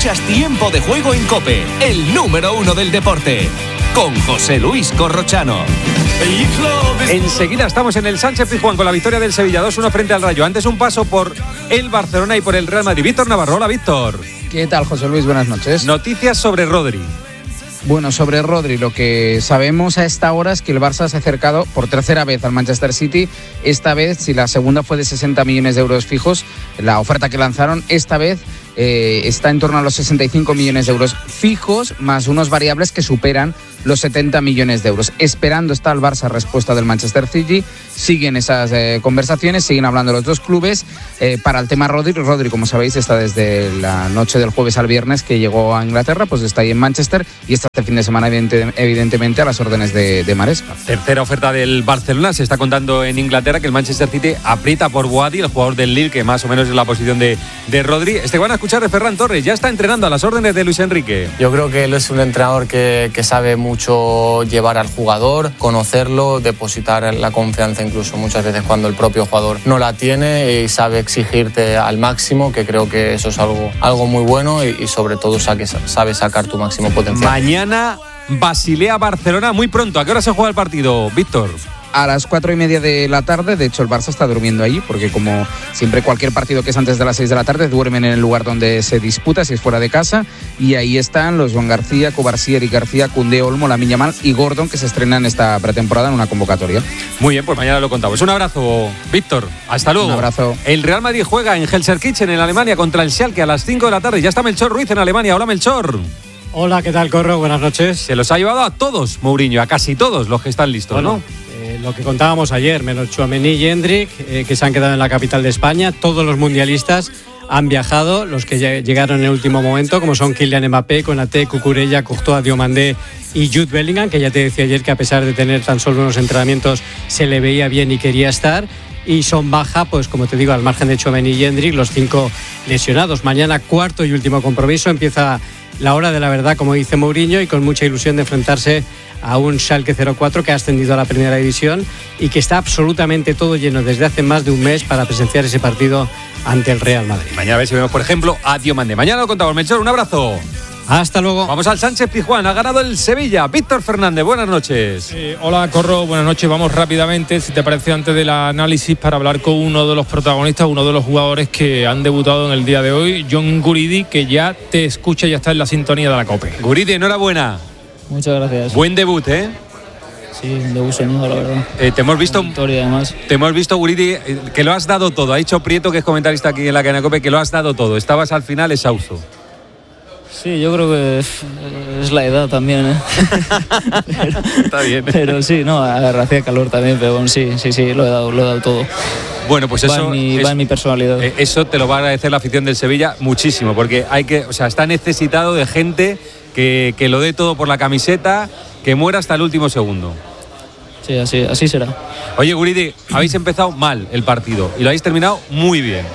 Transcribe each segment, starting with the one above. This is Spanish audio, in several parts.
Escuchas Tiempo de Juego en COPE, el número 1 del deporte, con José Luis Corrochano. Enseguida estamos en el Sánchez-Pizjuán con la victoria del Sevilla 2-1 frente al Rayo. Antes un paso por el Barcelona y por el Real Madrid. Víctor Navarro, hola Víctor. ¿Qué tal, José Luis? Buenas noches. Noticias sobre Rodri. Bueno, sobre Rodri, lo que sabemos a esta hora es que el Barça se ha acercado por tercera vez al Manchester City. Esta vez, si la segunda fue de 60 millones de euros fijos, la oferta que lanzaron, esta vez está en torno a los 65 millones de euros fijos, más unos variables que superan los 70 millones de euros. Esperando está el Barça respuesta del Manchester City. Siguen esas conversaciones, siguen hablando los dos clubes. Para el tema Rodri, como sabéis, está desde la noche del jueves al viernes que llegó a Inglaterra, pues está ahí en Manchester y está este fin de semana evidentemente a las órdenes de Maresca. Tercera oferta del Barcelona. Se está contando en Inglaterra que el Manchester City aprieta por Boadi, el jugador del Lille, que más o menos es la posición de Rodri. Van a escuchar de Ferran Torres, ya está entrenando a las órdenes de Luis Enrique. Yo creo que él es un entrenador que sabe mucho llevar al jugador, conocerlo, depositar la confianza incluso muchas veces cuando el propio jugador no la tiene, y sabe exigirte al máximo, que creo que eso es algo muy bueno, y sobre todo sabe sacar tu máximo potencial. Mañana Basilea-Barcelona muy pronto. ¿A qué hora se juega el partido, Víctor? A las 4:30 de la tarde. De hecho, el Barça está durmiendo allí, porque como siempre cualquier partido que es antes de las 6 de la tarde duermen en el lugar donde se disputa, si es fuera de casa, y ahí están los Joan García, Covarsí, Eric García, Koundé, Olmo, Lamine Yamal y Gordon, que se estrenan esta pretemporada en una convocatoria. Muy bien, pues mañana lo contamos. Un abrazo, Víctor. Hasta luego. Un abrazo. El Real Madrid juega en Gelsenkirchen, en Alemania, contra el Schalke a las 5 de la tarde. Ya está Melchor Ruiz en Alemania. Hola, Melchor. Hola, ¿qué tal, Corro? Buenas noches. Se los ha llevado a todos, Mourinho, a casi todos los que están listos, bueno, ¿no? Lo que contábamos ayer, menos Tchouaméni y Hendrik, que se han quedado en la capital de España. Todos los mundialistas han viajado, los que llegaron en el último momento, como son Kylian Mbappé, Konaté, Cucurella, Courtois, Diomandé y Jude Bellingham, que ya te decía ayer que a pesar de tener tan solo unos entrenamientos se le veía bien y quería estar. Y son baja, pues como te digo, al margen de Tchouaméni y Hendrik, los 5 lesionados. Mañana, cuarto y último compromiso, empieza la hora de la verdad, como dice Mourinho, y con mucha ilusión de enfrentarse a un Schalke 04 que ha ascendido a la primera división y que está absolutamente todo lleno desde hace más de un mes para presenciar ese partido ante el Real Madrid. Mañana a ver si vemos, por ejemplo, a Diomandé. Mañana lo contamos. Melchor, un abrazo. Hasta luego. Vamos al Sánchez-Pizjuán. Ha ganado el Sevilla. Víctor Fernández, buenas noches. Hola, Corro. Buenas noches. Vamos rápidamente, si te parece, antes del análisis, para hablar con uno de los protagonistas, uno de los jugadores que han debutado en el día de hoy, John Guridi, que ya te escucha y ya está en la sintonía de la COPE. Guridi, enhorabuena. Muchas gracias. Buen debut, ¿eh? Sí, un debut soñado, la verdad. Te hemos visto, victoria, además. Te hemos visto, Guridi, que lo has dado todo. Ha dicho Prieto, que es comentarista aquí en la cadena COPE, que lo has dado todo. Estabas al final exhausto. Sí, yo creo que es la edad también, ¿eh? Está bien. Pero sí, no, hacía calor también, pero bueno, sí, lo he dado todo. Bueno, pues va en mi personalidad. Eso te lo va a agradecer la afición del Sevilla muchísimo, porque está necesitado de gente que lo dé todo por la camiseta, que muera hasta el último segundo. Sí, así será. Oye, Guridi, habéis empezado mal el partido y lo habéis terminado muy bien.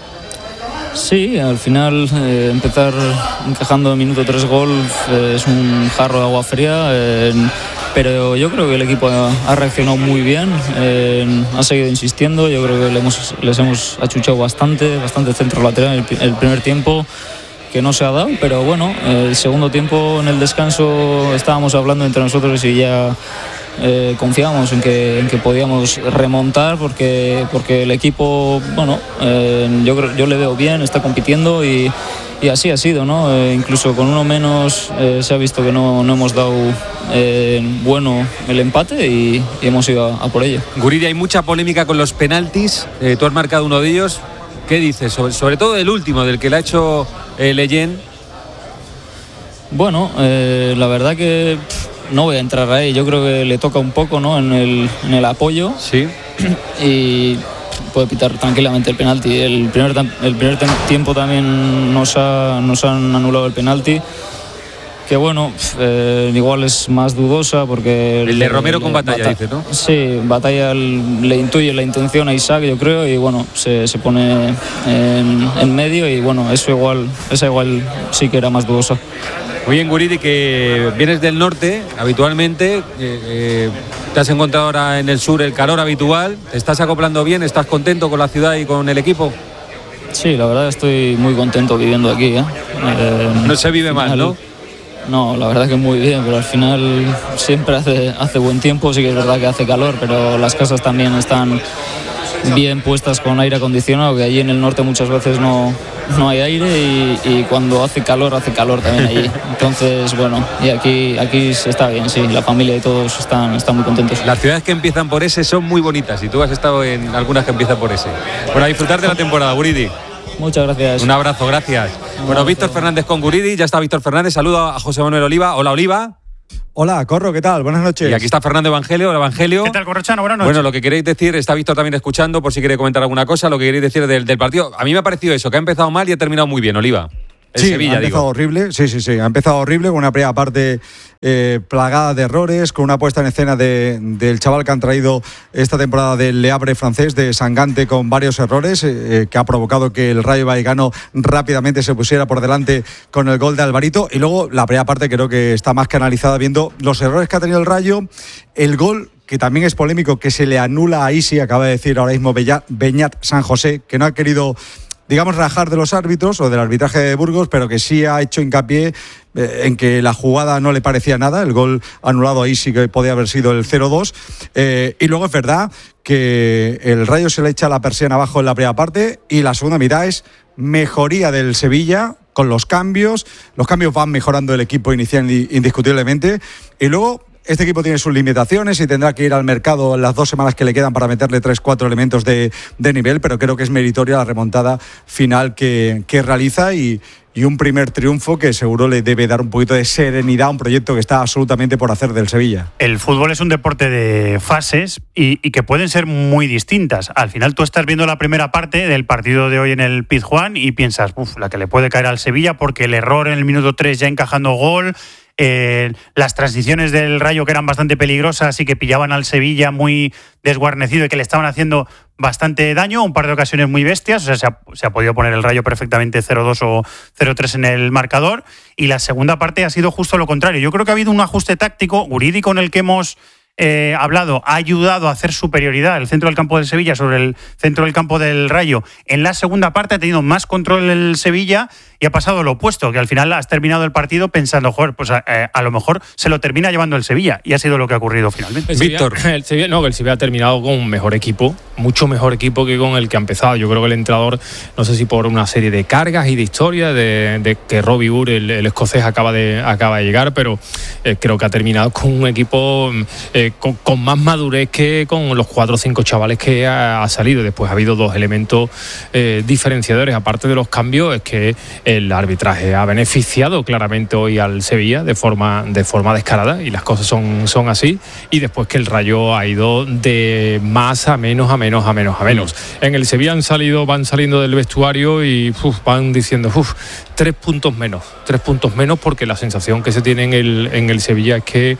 Sí, al final empezar encajando en minuto 3 gol es un jarro de agua fría, pero yo creo que el equipo ha reaccionado muy bien, ha seguido insistiendo. Yo creo que les hemos achuchado bastante centro lateral el primer tiempo, que no se ha dado, pero bueno, el segundo tiempo en el descanso estábamos hablando entre nosotros y ya confiábamos en que podíamos remontar, porque el equipo, bueno, yo le veo bien, está compitiendo y así ha sido, ¿no? Incluso con uno menos se ha visto que no hemos dado bueno el empate y hemos ido a por ello. Guridi, hay mucha polémica con los penaltis, tú has marcado uno de ellos. ¿Qué dices? Sobre todo el último, del que le ha hecho Leyen. Bueno, la verdad que no voy a entrar ahí. Yo creo que le toca un poco, ¿no? en el apoyo. Sí. Y puede pitar tranquilamente el penalti. El primer tiempo también nos han anulado el penalti, que bueno, igual es más dudosa porque... El de Romero con Batalla, dice, ¿no? Sí, Batalla le intuye la intención a Isaac, yo creo, y bueno, se pone en medio, y bueno, esa igual sí que era más dudosa. Muy bien, Guridi, que vienes del norte habitualmente, te has encontrado ahora en el sur el calor habitual, ¿te estás acoplando bien? ¿Estás contento con la ciudad y con el equipo? Sí, la verdad estoy muy contento viviendo aquí. No se vive mal, ¿no? No, la verdad que muy bien, pero al final siempre hace buen tiempo, sí que es verdad que hace calor, pero las casas también están bien puestas con aire acondicionado, que allí en el norte muchas veces no hay aire y cuando hace calor también allí. Entonces, bueno, y aquí se está bien, sí, la familia y todos están muy contentos. Las ciudades que empiezan por S son muy bonitas y tú has estado en algunas que empiezan por S. Bueno, a disfrutar de la temporada, Guridi. Muchas gracias. Un abrazo, gracias. Bueno, Víctor Fernández con Guridi, ya está Víctor Fernández. Saludo a José Manuel Oliva. Hola, Oliva. Hola, Corro, ¿qué tal? Buenas noches. Y aquí está Fernando Evangelio. Hola, Evangelio. ¿Qué tal, Corrochano? Buenas noches. Bueno, lo que queréis decir, está Víctor también escuchando, por si quiere comentar alguna cosa, lo que queréis decir del partido. A mí me ha parecido eso, que ha empezado mal y ha terminado muy bien, Oliva. Sí, Sevilla, ha empezado horrible, sí, ha empezado horrible, con una primera parte plagada de errores, con una puesta en escena del chaval que han traído esta temporada del Le Havre francés, de Sangante, con varios errores, que ha provocado que el Rayo Vallecano rápidamente se pusiera por delante con el gol de Alvarito. Y luego la primera parte creo que está más que analizada viendo los errores que ha tenido el Rayo, el gol que también es polémico, que se le anula a Isi, acaba de decir ahora mismo Beñat San José, que no ha querido, digamos, rajar de los árbitros o del arbitraje de Burgos, pero que sí ha hecho hincapié en que la jugada no le parecía nada, el gol anulado ahí sí que podía haber sido el 0-2, y luego es verdad que el Rayo se le echa la persiana abajo en la primera parte y la segunda mitad es mejoría del Sevilla con los cambios van mejorando el equipo inicial indiscutiblemente, y luego este equipo tiene sus limitaciones y tendrá que ir al mercado en las 2 semanas que le quedan para meterle 3-4 elementos de nivel, pero creo que es meritoria la remontada final que realiza y un primer triunfo que seguro le debe dar un poquito de serenidad a un proyecto que está absolutamente por hacer del Sevilla. El fútbol es un deporte de fases y que pueden ser muy distintas. Al final tú estás viendo la primera parte del partido de hoy en el Pizjuán y piensas, la que le puede caer al Sevilla, porque el error en el minuto 3 ya encajando gol, las transiciones del Rayo que eran bastante peligrosas y que pillaban al Sevilla muy desguarnecido y que le estaban haciendo bastante daño, un par de ocasiones muy bestias, o sea, se ha podido poner el Rayo perfectamente 0-2 o 0-3 en el marcador, y la segunda parte ha sido justo lo contrario. Yo creo que ha habido un ajuste táctico, Guridi, con el que hemos hablado, ha ayudado a hacer superioridad el centro del campo del Sevilla sobre el centro del campo del Rayo. En la segunda parte ha tenido más control el Sevilla y ha pasado lo opuesto, que al final has terminado el partido pensando, joder, pues a lo mejor se lo termina llevando el Sevilla, y ha sido lo que ha ocurrido finalmente. Víctor. El Sevilla ha terminado con un mejor equipo, mucho mejor equipo que con el que ha empezado. Yo creo que el entrenador, no sé si por una serie de cargas y de historias de que Robbie Wood, el escocés, acaba de llegar, pero creo que ha terminado con un equipo con más madurez que con los 4 o 5 chavales que ha salido. Después ha habido 2 elementos diferenciadores, aparte de los cambios, es que el arbitraje ha beneficiado claramente hoy al Sevilla de forma descarada, y las cosas son así, y después que el Rayo ha ido de más a menos. En el Sevilla van saliendo del vestuario y van diciendo 3 puntos menos, porque la sensación que se tiene en el Sevilla es que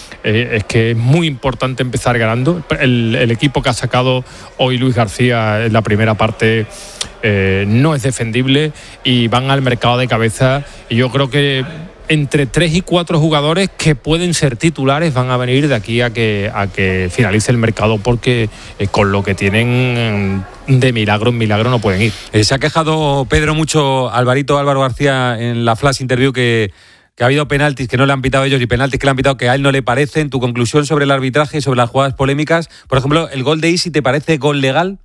es muy importante empezar ganando. El equipo que ha sacado hoy Luis García en la primera parte no es defendible y van al mercado de cabeza, y yo creo que entre 3 y 4 jugadores que pueden ser titulares van a venir de aquí a que finalice el mercado, porque con lo que tienen de milagro en milagro no pueden ir. Se ha quejado Pedro mucho Álvaro García en la flash interview que ha habido penaltis que no le han pitado ellos y penaltis que le han pitado que a él no le parecen. Tu conclusión sobre el arbitraje, sobre las jugadas polémicas, por ejemplo, el gol de Isi, ¿te parece gol legal?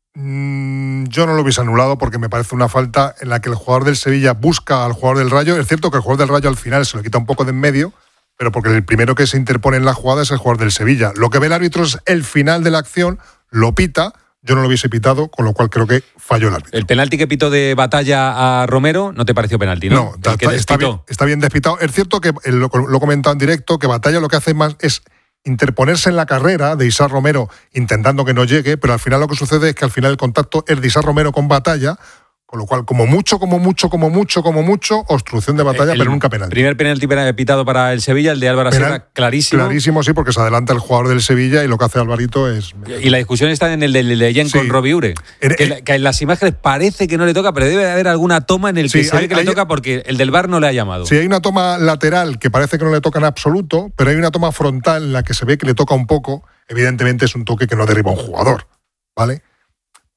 Yo no lo hubiese anulado, porque me parece una falta en la que el jugador del Sevilla busca al jugador del Rayo. Es cierto que el jugador del Rayo al final se lo quita un poco de en medio, pero porque el primero que se interpone en la jugada es el jugador del Sevilla. Lo que ve el árbitro es el final de la acción, lo pita. Yo no lo hubiese pitado, con lo cual creo que falló el árbitro. El penalti que pitó de Batalla a Romero no te pareció penalti, ¿no? No, está bien despitado. Es cierto que lo he comentado en directo, que Batalla lo que hace más es interponerse en la carrera de Isaac Romero intentando que no llegue, pero al final lo que sucede es que al final el contacto es de Isaac Romero con Batalla, con lo cual como mucho, obstrucción de Batalla, pero nunca penalti. Primer penalti pitado para el Sevilla, el de Álvaro Sierra, clarísimo. Clarísimo, sí, porque se adelanta el jugador del Sevilla y lo que hace Alvarito es... Y la discusión está en el de Leyen con Robbie Ure, que en las imágenes parece que no le toca, pero debe de haber alguna toma en el que se ve que le toca, porque el del VAR no le ha llamado. Sí, hay una toma lateral que parece que no le toca en absoluto, pero hay una toma frontal en la que se ve que le toca un poco. Evidentemente es un toque que no derriba a un jugador, ¿vale?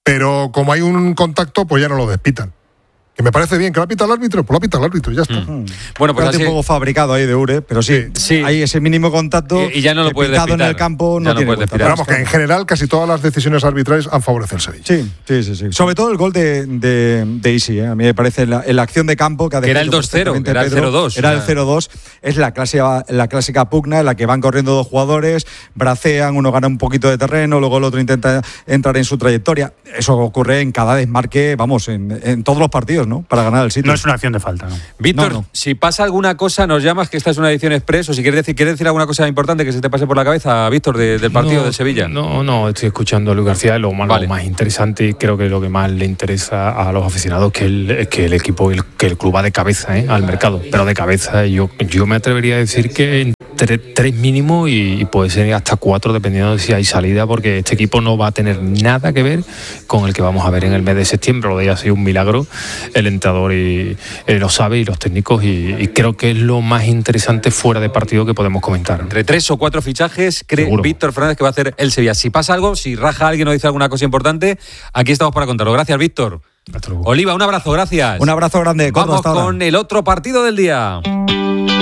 pero como hay un contacto, pues ya no lo despitan. Que me parece bien, que lo ha pitado el árbitro, pues lo ha pitado el árbitro, ya está. Bueno, pues un poco fabricado ahí de Ure, pero sí, hay ese mínimo contacto y ya no lo puedes pitado despitar. en el campo, Ya no tiene puedes cuenta. Pero vamos, que en general casi todas las decisiones arbitrales han favorecido el Sevilla. Sí. Sobre todo el gol de Isi, a mí me parece en la acción de campo que ha Que era el descrito 2-0, que era el Pedro, 0-2. Era el 0-2, es la clásica pugna en la que van corriendo dos jugadores, bracean, uno gana un poquito de terreno, luego el otro intenta entrar en su trayectoria. Eso ocurre en cada desmarque, vamos, en todos los partidos, ¿no? Para ganar el sitio. No es una acción de falta, ¿no? Víctor, No. si pasa alguna cosa, nos llamas, que esta es una edición express, o si quieres decir alguna cosa importante que se te pase por la cabeza, Víctor, del partido del Sevilla. No, estoy escuchando a Luis García, lo más interesante, y creo que lo que más le interesa a los aficionados que el equipo, que el club va de cabeza al mercado, pero de cabeza. Yo me atrevería a decir que entre 3 mínimo y puede ser hasta 4 dependiendo de si hay salida, porque este equipo no va a tener nada que ver con el que vamos a ver en el mes de septiembre. Lo de ella ha sido un milagro, el entrenador lo sabe, y los técnicos, y creo que es lo más interesante fuera de partido que podemos comentar. Entre 3 o 4 fichajes cree Seguro. Víctor Fernández que va a hacer el Sevilla. Si pasa algo, si raja alguien o dice alguna cosa importante, aquí estamos para contarlo. Gracias, Víctor. Hasta luego. Oliva, un abrazo, gracias. Un abrazo grande. Vamos con el otro partido del día.